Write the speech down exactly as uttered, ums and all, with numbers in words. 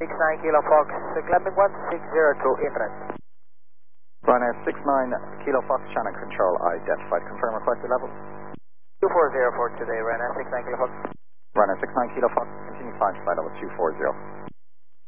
six nine Kilo Fox, climbing one six zero two, entrance. Ryanair six nine Kilo Fox, channel control identified. Confirm requested level. two four zero for today, Ryanair six nine Kilo Fox. Ryanair six nine Kilo Fox, continue climb to flight level two four zero.